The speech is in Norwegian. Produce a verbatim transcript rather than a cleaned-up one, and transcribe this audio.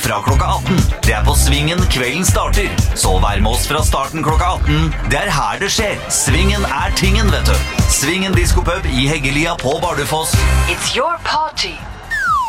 Fra klokka atten. Det er på Svingen kvelden starter. Så vær med oss fra starten klokka atten. Det er her det skjer. Svingen er tingen, vet du. Svingen diskopub i Heggelia på Bardufoss. It's your party.